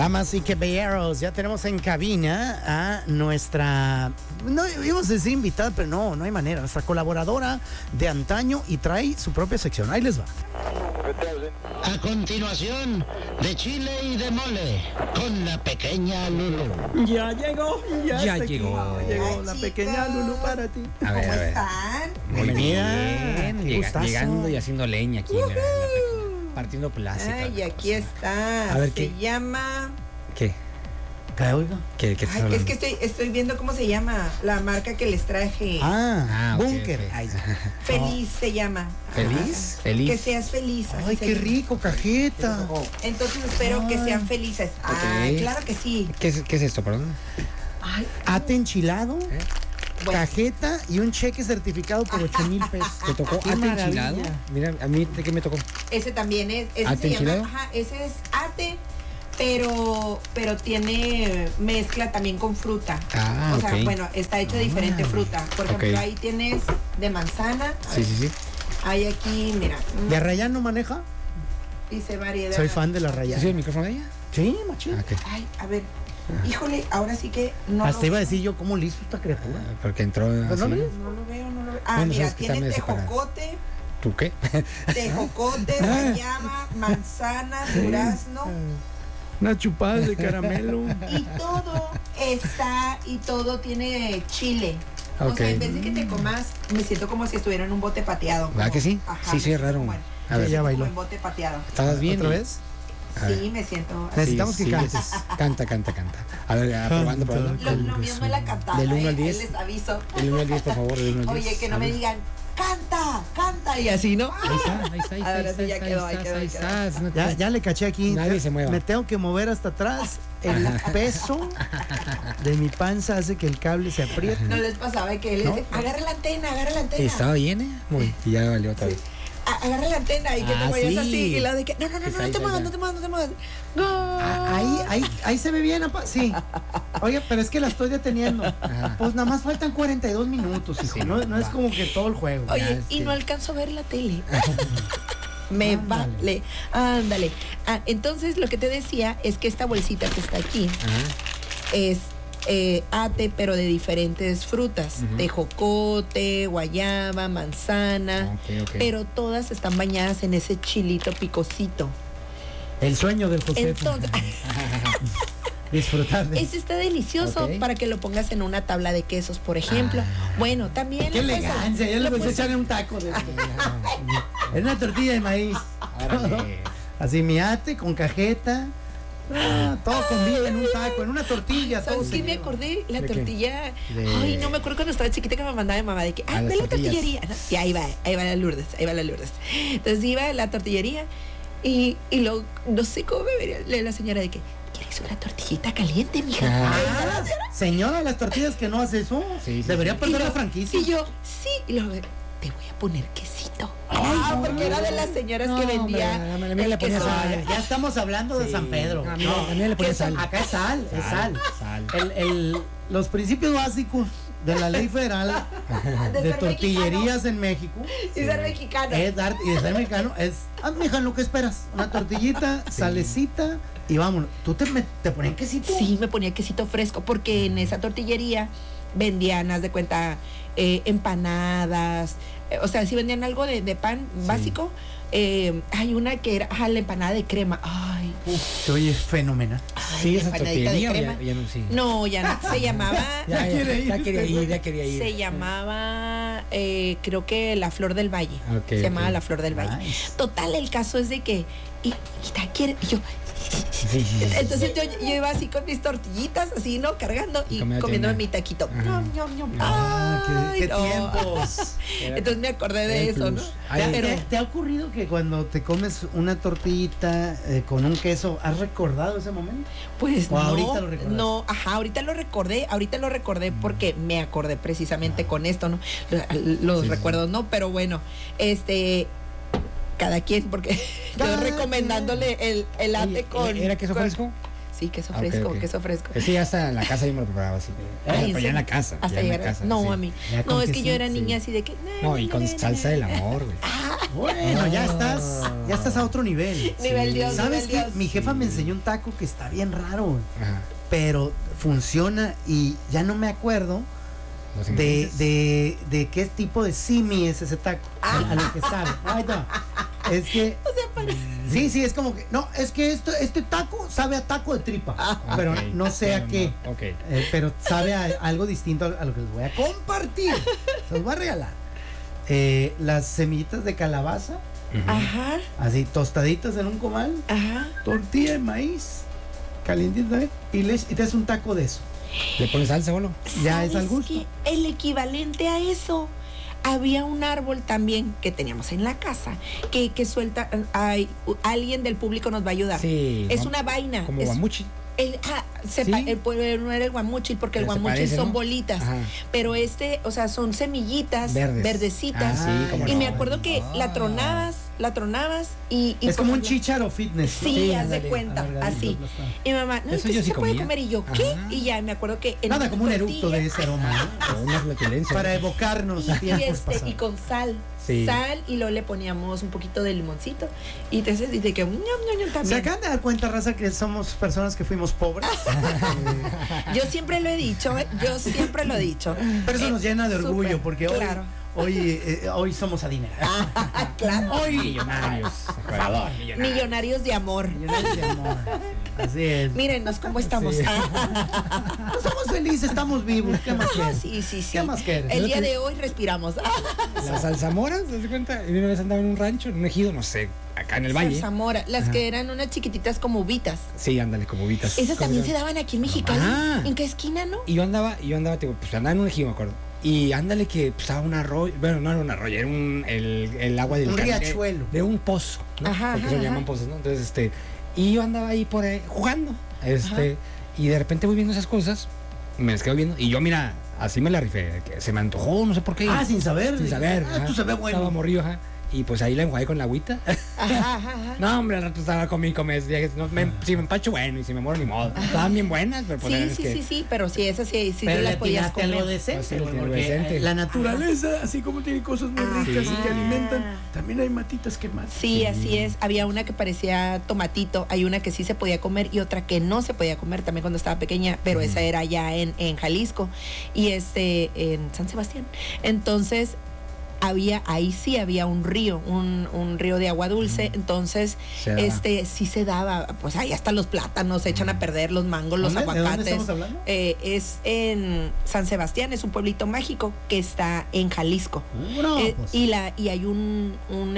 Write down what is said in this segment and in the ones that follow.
Damas y caballeros, ya tenemos en cabina a nuestra, no íbamos a decir invitada, pero no hay manera, nuestra colaboradora de antaño y trae su propia sección. Ahí les va. A continuación, de chile y de mole, con la pequeña Lulu. Ya llegó, Ya llegó. Llegó la pequeña Lulu para ti. A ver, ¿Cómo a ver. están? Muy Bienvenida. bien. Gustazo. Llegando y haciendo leña aquí. Mira, partiendo plástico. Ay, aquí está. A ver, se ¿qué? llama. ¿Qué? ¿Qué, oiga? ¿Qué estás Ay, es hablando? que estoy viendo cómo se llama la marca que les traje. Ah, ok, Búnker. ok. Ay, Feliz se llama. ¿Feliz? Ajá. ¿Feliz? Que seas feliz. así ay, se qué llama. rico, cajeta. Entonces espero que sean felices. Ay, claro que sí. ¿Qué es esto, perdón? Ay, Ate enchilado, bueno. cajeta y un cheque certificado por 8,000 pesos. ¿Te tocó Qué ate maravilla. enchilado? Mira, a mí, ¿de qué me tocó? Ese también es. Ese ¿Ate se llama. enchilado? Ajá, ese es ate. Pero tiene mezcla también con fruta. Ah, o sea, ok. bueno, está hecho de diferente fruta. Por ejemplo, Ok. ahí tienes de manzana. A Sí, ver, sí, sí. Hay aquí, mira, ¿De Arrayán no maneja? dice variedad. Soy fan de la ¿Sí Arrayán. es el micrófono de ella? Sí, machín. Ah, ok. Ay, a ver, híjole, ahora sí que no Hasta lo iba a veo. decir yo, ¿cómo le hizo esta criatura? Porque entró ¿Pero no así. lo ves? No lo veo, no lo veo. Ah, Bueno, mira, sabes que tiene también es separado. tejocote, ¿Tú qué? guayaba, manzana, durazno. Una chupada de caramelo. Y todo tiene chile. O sea, en Ok. vez de que te comas, me siento como si estuviera en un bote pateado. ¿Verdad como- que sí? Ajá, Sí, me sí, es siento raro. como A ver, Ya como bailó. en bote pateado. ¿estabas bien? ¿Otra vez? A ver. Sí, me siento. Necesitamos que Sí, cantes. Canta. A ver, probando. Lo mío no es la cantada. Del 1 al 10. Les aviso. Del 1 al 10, por favor, del 1 al 10. Oye, que no A me ver. digan, canta. Y así, ¿no? Ahí está. Ahora sí ya quedó, ahí quedó. Ya le caché aquí. Nadie se mueva. Me tengo que mover hasta atrás. El peso de mi panza hace que el cable se apriete. No les pasaba que él No. dice, agarra la antena. Sí, estaba bien, ¿eh? Muy. Y ya valió otra vez. Agarra la antena y que Ah, te vayas sí. así. Y la de que, no te muevas. No. Ahí se ve bien, apa. Sí. Oye, pero es que la estoy deteniendo. Ajá. Pues nada más faltan 42 minutos, hijo. Sí, no es va. como que todo el juego. Oye, Ya, es y que- no alcanzo a ver la tele. Me Ándale. vale. Ándale. Entonces, lo que te decía es que esta bolsita que está aquí Ajá. es ate, pero de diferentes frutas. Ujú. Tejocote, guayaba, manzana. Ok. Pero todas están bañadas en ese chilito picosito. El sueño del José. Entonces, Disfrutar de. ese está delicioso Ok. para que lo pongas en una tabla de quesos, por ejemplo. Bueno, también. Qué le puedes- elegancia. Ya le le voy a puedes- echar en un taco. Es una tortilla de maíz. Órale. Así miate con cajeta. Todo convive en un taco, en una tortilla. Todo ¿Sabes qué me seguido. acordé? La ¿De qué? tortilla. De- Ay, no me acuerdo cuando estaba chiquita que me mandaba mi mamá de que, las ve la tortillas. tortillería. ¿no? Y ahí va la Lourdes. Entonces iba a la tortillería y luego, no sé cómo me vería la señora de que, ¿quieres una tortillita caliente, mija? Ah. Ah, señora, las tortillas que no hace eso. Sí, sí, Debería sí. perder Y la yo- franquicia. Y yo, sí. Y luego, te voy a poner quesito. Porque era de las señoras que No, vendía. hombre, a mí le el ponía queso. sal. Ya estamos hablando de Sí. San Pedro. A mí le ponía sal. Acá es sal, es sal. Sal. Los principios básicos de la ley federal De de ser tortillerías en México Y ser mexicano. es dar, y de ser mexicano es, mija, lo que esperas, una tortillita, salecita y vámonos. ¿Tú te ponen quesito? Sí, me ponía quesito fresco porque en esa tortillería vendían, haz de cuenta, empanadas, o sea, sí vendían algo de pan básico. Hay una que era la empanada de crema. Ay, Se oye fenomenal. Sí, la esa empanadita de tortillería crema. ya no, sí. No, ya no. Se llamaba. Ya quiere ir, Ya quería usted, ir, ya quería ir. Se llamaba, creo que La Flor del Valle. Ok, Se llamaba ok. La Flor del Valle. Nice. Total, el caso es de que, hijita, ¿quiere? Y yo, Sí. entonces yo iba así con mis tortillitas, así, ¿no? Cargando y Comiéndote comiéndome una. mi taquito. Ajá. Ñom, ñom, ñom. Ah, qué Ay, no. tiempos. Entonces me acordé Era de el eso, ¿no? plus. Ay, Pero ¿Te ha ocurrido que cuando te comes una tortillita con un queso, has recordado ese momento? pues ¿O no, ahorita lo recordaste? no, ajá, ahorita lo recordé porque me acordé precisamente con esto, ¿no? Los Sí, recuerdos, ¿no? Pero bueno, cada quien, porque Cada yo recomendándole el ate con... ¿Era queso con- fresco? Sí, queso Ah, fresco, ok. queso fresco. Sí, hasta en la casa yo me lo preparaba así. Ay, Pero ya en la casa. Hasta ya en la llegar. casa, No, sí. a mí. Ya con No, es que yo quesito, era sí. niña así de que. No, y con salsa del amor, güey. Bueno, ya estás a otro nivel. Nivel Dios, ¿Sabes nivel qué? Dios. Mi jefa me enseñó un taco que está bien raro, Ajá. pero funciona y ya no me acuerdo Los ingredientes. de qué tipo de simi es ese taco. A lo que sabe. Ahí está. Es que. Sí, es como que. No, es que este taco sabe a taco de tripa. Pero Ok, no sé a pero qué. no, ok. Pero sabe a algo distinto a lo que les voy a compartir. Se los voy a regalar. Las semillitas de calabaza, Ajá, así tostaditas en un comal, ajá. tortilla de maíz, calientita, y te haces un taco de eso. ¿Le pones salsa, bolo? Ya es al ¿Sabes gusto. qué? El equivalente a eso. Había un árbol también que teníamos en la casa que suelta. Alguien del público nos va a ayudar. Sí. Es una vaina. Como es, guamuchi. Sí. No era el guamuchil porque el Pero se guamuchil parece, son ¿no? bolitas. Ajá. Pero o sea, son semillitas Verdes. verdecitas. Ah, sí, cómo y no. me acuerdo que la tronabas y Es como un por ejemplo, chicharo fitness. ¿no? Sí, Sí, haz de ándale, cuenta, alargadito, así. aplastado. Y mamá, no, es Eso que yo sí sí se puede comía. comer. Y yo, ¿qué? Ajá. Y ya me acuerdo que en Nada una como un eructo tortilla, de ese aroma, ¿no? O una flatulencia. Para evocarnos a y, tiempos pasados. y con sal. Sí. Sal y luego le poníamos un poquito de limoncito. Y entonces dice que ñam, ñam, ñam, ¿Se también. acaban de dar cuenta, raza, que somos personas que fuimos pobres? Yo siempre lo he dicho, yo siempre lo he dicho. Pero eso nos llena de orgullo, súper, porque claro. hoy somos adinerados. Claro. Hoy, Millonarios. Por favor, millonarios. Millonarios de amor. millonarios de amor. Así es. Mírenos cómo estamos. Sí. Pues somos felices, estamos vivos. ¿Qué más quieres? Sí, sí, sí. ¿Qué más quieres? El día de hoy respiramos. Las alzamoras, ¿te das cuenta? Y una vez andaba en un rancho, en un ejido, no sé, acá en el valle. Zamora, las que eran unas chiquititas como uvitas. Sí, ándale, como uvitas. Esas también se Como- daban aquí en Mexicali. Ah. ¿En qué esquina, no? Y yo andaba, te digo, pues andaba en un ejido, me acuerdo. Y ándale que pues, estaba un arroyo, bueno, no era un arroyo, era el agua del Un can- riachuelo. de un pozo, ¿no? Ajá, Porque ajá, se llaman ajá. pozos, ¿no? Entonces, y yo andaba ahí por ahí jugando, y de repente voy viendo esas cosas, me las quedo viendo, y yo, mira, así me la rifé, que se me antojó, no sé por qué. Ah, sin saber. Sin saber. Ah, ajá. tú se ve bueno. Estaba morrido, ajá. Y pues ahí la enjuagué con la agüita. Ajá, ajá, ajá. No, hombre, al rato estaba con mi comer. Si me empacho, bueno, y si me muero, ni modo. Estaban bien buenas, pero pues Sí, es sí, que... sí, pero sí, esas sí Pero te las le podías tiraste comer. algo decente, Pues sí, le güey, tiré algo porque decente. la naturaleza, así como tiene cosas muy ricas y que alimentan, también hay matitas que matan. Sí, así es. Había una que parecía tomatito, hay una que sí se podía comer y otra que no se podía comer también cuando estaba pequeña, pero esa era ya en Jalisco y en San Sebastián. Entonces, ahí sí había un río, un río de agua dulce, entonces Se daba. sí se daba, pues ahí hasta los plátanos se echan a perder, los mangos, los ¿Dónde? ¿De dónde aguacates. estamos hablando? Es en San Sebastián, es un pueblito mágico que está en Jalisco. No, Eh, pues. y hay un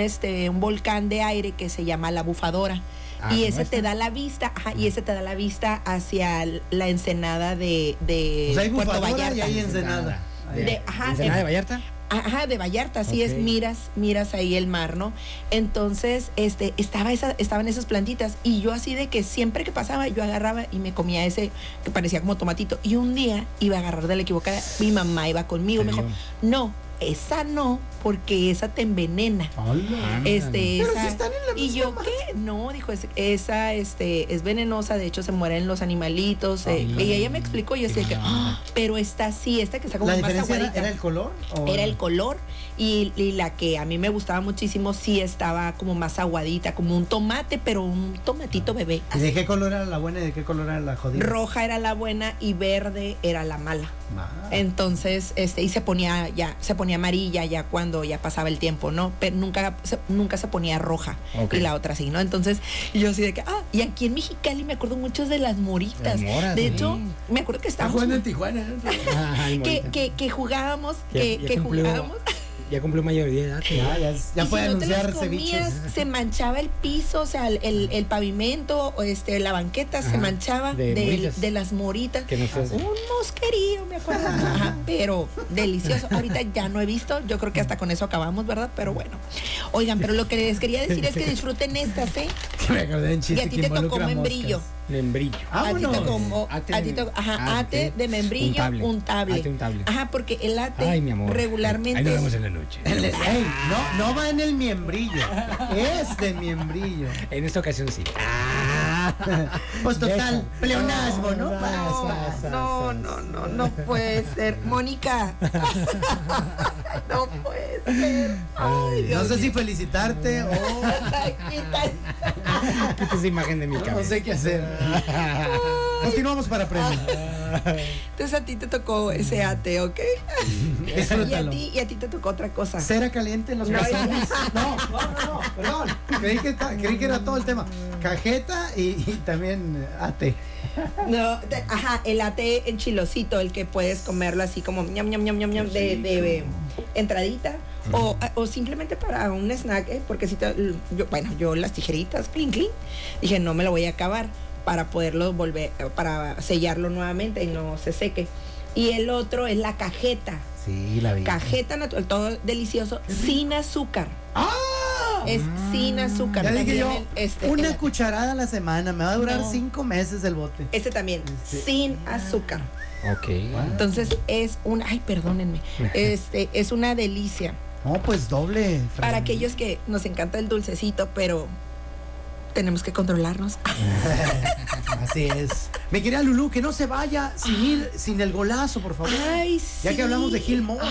volcán de aire que se llama La Bufadora. Ah, y ¿como ese este? te da la vista, y ese te da la vista hacia la ensenada de Pues hay Puerto bufadora Vallarta. y hay ensenada. ¿Ensenada de Vallarta? Ajá, de Vallarta, así es, Ok. miras ahí el mar, ¿no? Entonces, estaban esas plantitas y yo así de que siempre que pasaba yo agarraba y me comía ese que parecía como tomatito y un día iba a agarrar de la equivocada, mi mamá iba conmigo, me dijo, Salió. no, esa no, porque esa te envenena. Ándale. Pero Esa, si están en la y yo misma qué no, dijo, esa es venenosa, de hecho se mueren los animalitos, y ella me explicó, yo decía que pero esta que está como ¿La más diferencia aguadita era el color? ¿O era el color y la que a mí me gustaba muchísimo sí estaba como más aguadita, como un tomate, pero un tomatito bebé. ¿Y de qué color era la buena y de qué color era la jodida? Roja era la buena y verde era la mala. Ah. Entonces, y se ponía amarilla ya cuando ya pasaba el tiempo, ¿no? Pero nunca se ponía roja. Ok. Y la otra sí, ¿no? Entonces, yo así de que, y aquí en Mexicali me acuerdo mucho de las moritas. Las moras, de sí. hecho, me acuerdo que Está estábamos jugando en Tijuana, ¿no? Ajá, ay, morita. que jugábamos, Ya- que ya cumplió- jugábamos. Ya cumplió mayoría de edad. Ya Y puede si no te anunciar los ceviches. comías, se manchaba el piso, o sea, el pavimento, la banqueta se Ajá, manchaba de moritas. de las moritas. Que no sé. Un mosquerío, me acuerdo. Ajá, pero delicioso. Ahorita ya no he visto, yo creo que hasta con eso acabamos, ¿verdad? Pero bueno. Oigan, pero lo que les quería decir es que disfruten estas, ¿eh? Me acordé de un Y chiste a ti que te tocó involucra membrillo. moscas. Membrillo. A ti te Vámonos. tocó, ate de membrillo, untable. Ate untable. Ajá, porque el ate Ay, mi amor. regularmente Ahí nos es- vemos en la noche. Ey, no va en el miembrillo. Es de miembrillo. En esta ocasión sí. Pues total, Deja. pleonasmo, ¿no? No puede ser. Mónica. No puede ser. Ay, No Dios sé si mío. felicitarte o Quita esa imagen de mi cabeza. no sé qué hacer. Continuamos para premio. Entonces a ti te tocó ese ate, ¿ok? Disfrútalo. Y a ti te tocó otra cosa. Cera caliente en los No, calzones. No, perdón. Creí que era todo el tema. Cajeta y también ate. No, el ate en chilosito, el que puedes comerlo así como ñam, ñam, ñam, ñam, ñam, de entradita. O simplemente para un snack, porque si yo las tijeritas, clean, dije, no me lo voy a acabar para poderlo volver, para sellarlo nuevamente y no se seque. Y el otro es la cajeta. Sí, la vi. Cajeta natural, todo delicioso, sin azúcar. ¡Ah! Es sin azúcar. Ya dije yo, También una cucharada a la semana. Me va a durar No. 5 meses el bote. Este también, sin azúcar. Ok. Entonces es ay, perdónenme, es una delicia. No, pues doble. Para aquellos que nos encanta el dulcecito, pero tenemos que controlarnos. Así es. Mi querida Lulú, que no se vaya sin el golazo, por favor. Ay, Ya sí. que hablamos de Gil Moore.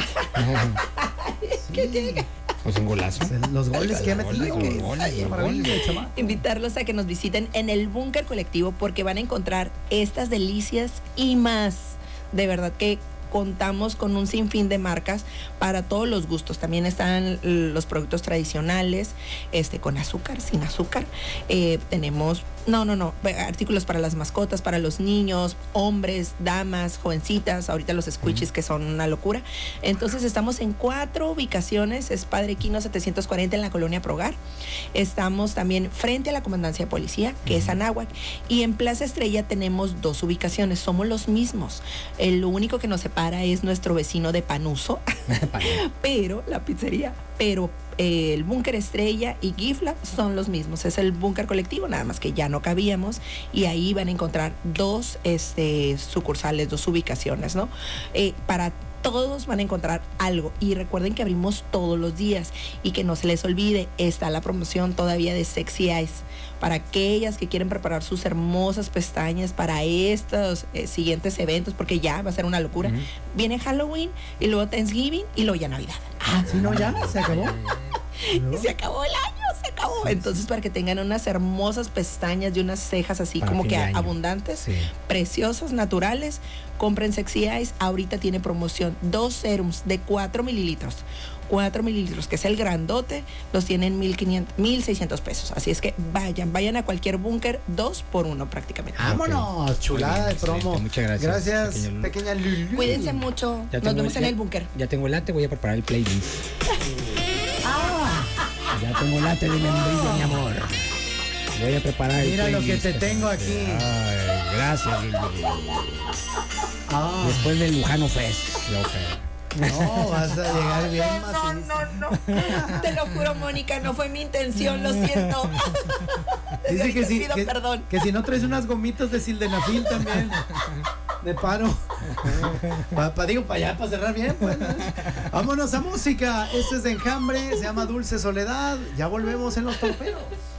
Pues un golazo. Los goles que ha metido. Goles. Maravilla, chaval. Invitarlos a que nos visiten en el Búnker Colectivo porque van a encontrar estas delicias y más. De verdad que contamos con un sinfín de marcas para todos los gustos. También están los productos tradicionales, con azúcar, sin azúcar. Tenemos, artículos para las mascotas, para los niños, hombres, damas, jovencitas, ahorita los squishies que son una locura. Entonces estamos en 4 ubicaciones, es Padre Quino 740 en la colonia Progar. Estamos también frente a la comandancia de policía, que es Anáhuac, y en Plaza Estrella tenemos 2 ubicaciones, somos los mismos. Lo único que nos separa es nuestro vecino de Panuso, pero la pizzería, el Búnker Estrella y Gifla son los mismos. Es el Búnker Colectivo, nada más que ya no cabíamos, y ahí van a encontrar 2 sucursales, 2 ubicaciones, ¿no? Para todos van a encontrar algo, y recuerden que abrimos todos los días, y que no se les olvide, está la promoción todavía de Sexy Eyes para aquellas que quieren preparar sus hermosas pestañas para estos siguientes eventos, porque ya va a ser una locura. Viene Halloween y luego Thanksgiving y luego ya Navidad. Sí, no, ya, se acabó. Y se acabó el año, se acabó. Entonces, para que tengan unas hermosas pestañas y unas cejas así Para como fin que de año. abundantes, Sí. preciosas, naturales, compren Sexy Eyes. Ahorita tiene promoción 2 serums de 4 mililitros. 4 mililitros, que es el grandote, los tienen 1,600 pesos. Así es que vayan a cualquier búnker, 2 por 1 prácticamente. Vámonos, chulada de Excelente, promo. muchas gracias, Gracias, pequeña Lulú. Cuídense mucho. Ya Nos tengo vemos en el búnker. Ya tengo el latte, voy a preparar el playlist. Ya tengo late de membrillo, mi amor. Voy a preparar el Mira lo que playlist. te tengo aquí. Ay, gracias, Lili. Ah, Después del Lujano Fest. no, vas a llegar bien macizo. No. Te lo juro, Mónica, no fue mi intención, lo siento. Dice que Te si, pido perdón. que si no traes unas gomitas de sildenafil también. De paro. Para allá, para cerrar bien, pues. ¿No? Vámonos a música. Esto es de Enjambre, se llama Dulce Soledad. Ya volvemos en los torpedos.